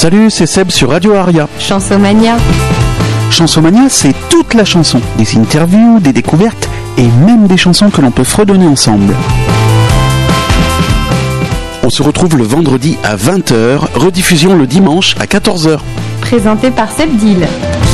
Salut, c'est Seb sur Radio Aria. Chansomania. Chansomania, c'est toute la chanson. Des interviews, des découvertes et même des chansons que l'on peut fredonner ensemble. On se retrouve le vendredi à 20h, rediffusion le dimanche à 14h. Présenté par Seb Dill.